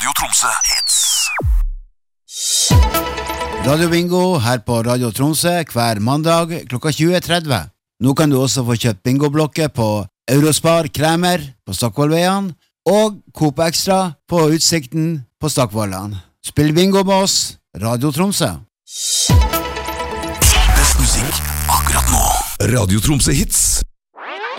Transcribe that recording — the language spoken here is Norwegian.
Radio Tromsø Hits. Radio Bingo her på Radio Tromsø hver mandag klokka 20:30. Nå kan du også få kjøpt bingoblokker på Eurospar Kremer på Stokkvollveien og Coop Extra på Utsikten på Stokkvollan. Spill bingo med oss, Radio Tromsø. Best musikk akkurat nå. Radio Tromsø Hits.